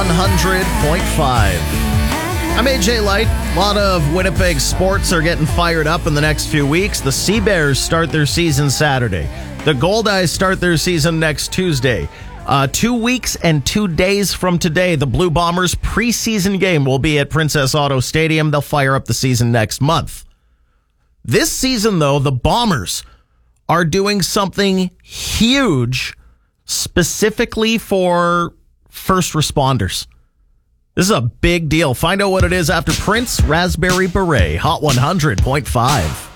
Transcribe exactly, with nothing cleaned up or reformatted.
one hundred point five. I'm A J Light. A lot of Winnipeg sports are getting fired up in the next few weeks. The Sea Bears start their season Saturday. The Goldeyes start their season next Tuesday. Uh, two weeks and two days from today, the Blue Bombers' preseason game will be at Princess Auto Stadium. They'll fire up the season next month. This season, though, the Bombers are doing something huge specifically for first responders. This is a big deal. Find out what it is after Prince Raspberry Beret, Hot one hundred point five.